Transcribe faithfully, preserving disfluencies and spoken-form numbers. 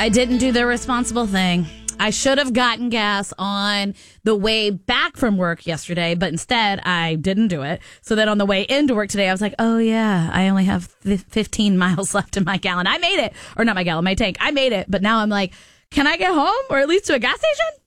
I didn't do the responsible thing. I should have gotten gas on the way back from work yesterday, but instead I didn't do it. So then on the way into work today, I was like, oh yeah, I only have fifteen miles left in my gallon. I made it. Or not my gallon, my tank. I made it. But now I'm like, can I get home or at least to a gas station?